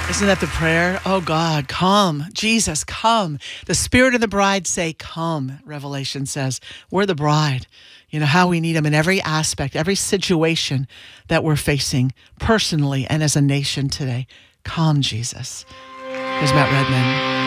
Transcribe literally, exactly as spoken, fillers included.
Isn't that the prayer? Oh God, come. Jesus, come. The Spirit and the bride say, come, Revelation says. We're the bride. You know, how we need him in every aspect, every situation that we're facing personally and as a nation today. Come, Jesus. Here's Matt Redman.